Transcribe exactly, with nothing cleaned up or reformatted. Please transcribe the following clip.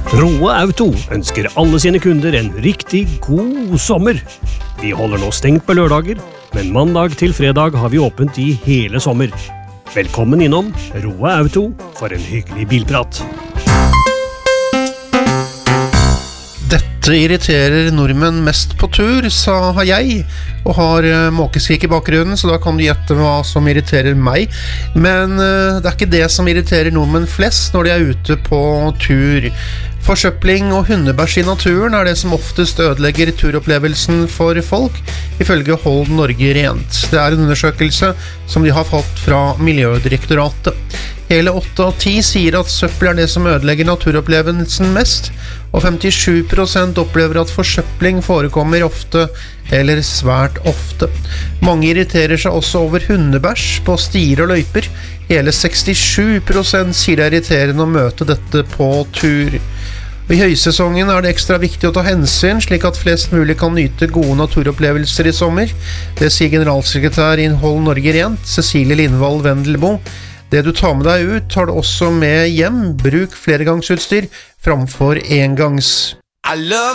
Roe Auto ønsker alle sine kunder en riktig god sommer. Vi holder nå stengt på lørdager, men mandag til fredag har vi åpent i hele sommer. Velkommen innom Roe Auto for en hyggelig bilprat. Dette irriterer nordmenn mest på tur, sa jeg, og har måkeskrik i bakgrunnen, så da kan du gjette hva som irriterer meg. Men det er ikke det som irriterer nordmenn flest når de er ute på tur. Forsøpling og hundebæsj i naturen er det som oftest ødelegger turopplevelsen for folk, ifølge Hold Norge Rent. Det er en undersøkelse som de har fått fra Miljødirektoratet. Hele åtte av ti sier at søppel er det som ødelegger naturopplevelsen mest, og femtisju prosent opplever at forsøpling forekommer ofte eller svært ofte. Mange irriterer seg også over hundebæsj på stier og løyper. Hele sekstisju prosent sier det er irriterende å møte dette på tur. I høysesongen er det ekstra viktig å ta hensyn, slik at flest mulig kan nyte gode naturopplevelser i sommer. Det sier generalsekretær i Hold Norge Rent, Cecilie Lindvall Vendelbo. Det du tar med deg ut, tar du også med hjem. Bruk flergangsutstyr framfor engangs.